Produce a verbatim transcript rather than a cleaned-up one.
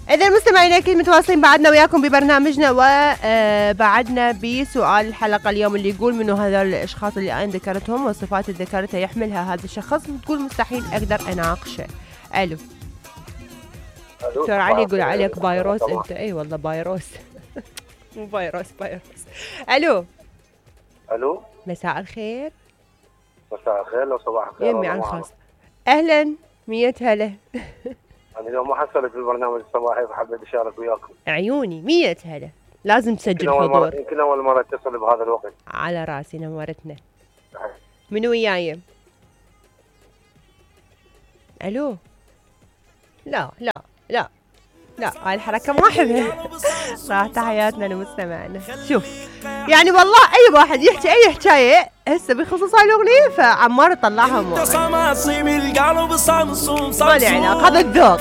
إذا مستمعينا أكيد متواصلين بعدنا وياكم ببرنامجنا، وبعدنا بسؤال الحلقة اليوم اللي يقول منو هذول الأشخاص اللي أنا ذكرتهم والصفات اللي ذكرتها يحملها هذا الشخص، تقول مستحيل أقدر أناقشه. ألو دكتور علي يقول عليك فيروس أنت. أي والله فيروس مو فيروس فيروس. ألو ألو مساء الخير. مساء الخير لو صباح الخير يمي عن خاص. أهلا مية هلا. أنا اليوم ما حصلت في البرنامج الصباحي فحبيت أشارك وياكم. عيوني مية هلا، لازم تسجل حضور. يمكن أول مرة اتصل بهذا الوقت. على راسي نورتنا. منو وياي؟ ألو لا لا لا لا هاي الحركة ما أحبها. راح تحياتنا لمستمعنا. شوف يعني والله أي واحد يحكي أي حكاية هسه بخصوص هاي الأغنية فعمار طلعها مو ما لي علاقة، هذا الذوق.